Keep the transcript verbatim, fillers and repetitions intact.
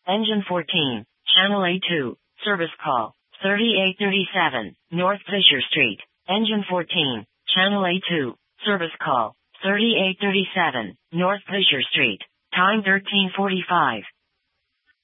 Engine fourteen, Channel A two, service call, thirty-eight thirty-seven, North Fisher Street. Engine fourteen, Channel A two, service call, thirty-eight thirty-seven, North Fisher Street. Time thirteen forty-five.